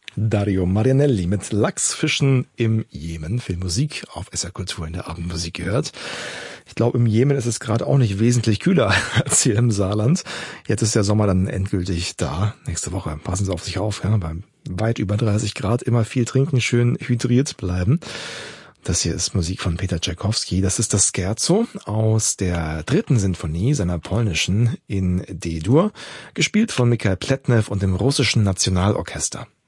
Dario Marianelli mit Lachsfischen im Jemen. Viel Musik auf SR Kultur in der Abendmusik gehört. Ich glaube, im Jemen ist es gerade auch nicht wesentlich kühler als hier im Saarland. Jetzt ist der Sommer dann endgültig da. Nächste Woche passen Sie auf sich auf. Ja, bei weit über 30 Grad immer viel trinken, schön hydriert bleiben. Das hier ist Musik von Peter Tchaikovsky. Das ist das Scherzo aus der 3. Sinfonie seiner polnischen in D-Dur, gespielt von Michael Pletnev und dem russischen Nationalorchester.